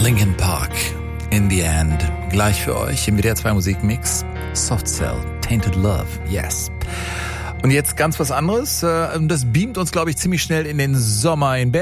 Linkin Park, In the End. Gleich für euch im WDR 2 Musikmix. Soft Cell, Tainted Love, yes. Und jetzt ganz was anderes. Das beamt uns, glaube ich, ziemlich schnell in den Sommer in Berlin.